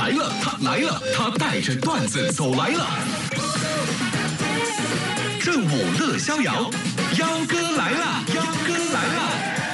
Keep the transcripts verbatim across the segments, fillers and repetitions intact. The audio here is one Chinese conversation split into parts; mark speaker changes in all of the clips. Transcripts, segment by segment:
Speaker 1: 来了，他来了，他带着段子走来了。正午乐逍遥，幺哥来了，幺哥来了。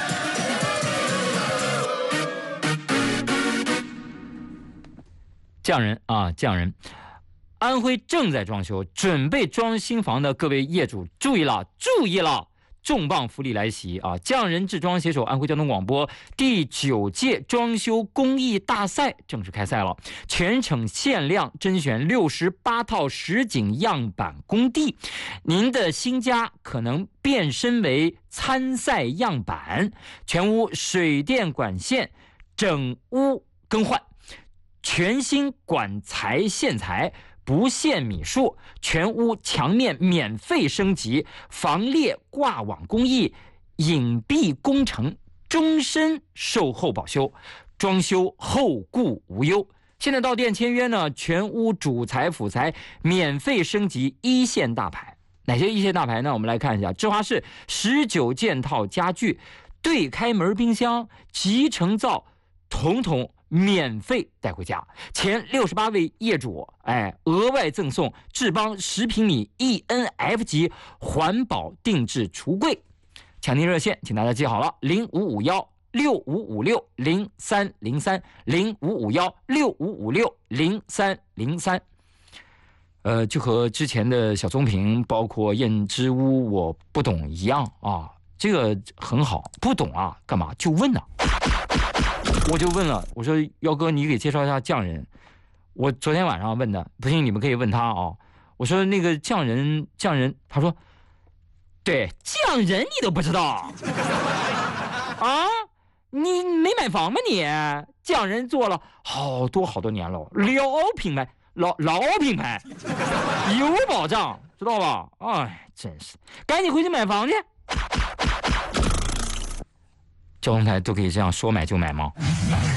Speaker 2: 匠人啊，匠人，安徽正在装修，准备装新房的各位业主注意了，注意了！重磅福利来袭啊！匠人制装携手安徽交通广播第九届装修工艺大赛正式开赛了，全省限量甄选六十八套实景样板工地，您的新家可能变身为参赛样板，全屋水电管线整屋更换，全新管材线材。不限米数，全屋墙面免费升级，防裂挂网工艺，隐蔽工程，终身售后保修，装修后顾无忧。现在到店签约呢，全屋主材辅材免费升级一线大牌。哪些一线大牌呢？我们来看一下：芝华士十九件套家具、对开门冰箱、集成灶，统统免费带回家，前六十八位业主，哎，额外赠送智邦十平米 E N F 级环保定制橱柜。抢订热线，请大家记好了：零五五幺六五五六零三零三，零五五幺六五五六零三零三。呃，就和之前的小棕瓶，包括燕之屋，我不懂一样啊，这个很好，不懂啊，干嘛就问呢、啊？我就问了，我说幺哥，你给介绍一下匠人。我昨天晚上问的，不信你们可以问他啊。我说那个匠人，匠人，他说，对，匠人你都不知道啊？你没买房吗你？匠人做了好多好多年了，老品牌，老老品牌，有保障，知道吧？哎，真是，赶紧回去买房去。交通台都可以这样说买就买吗？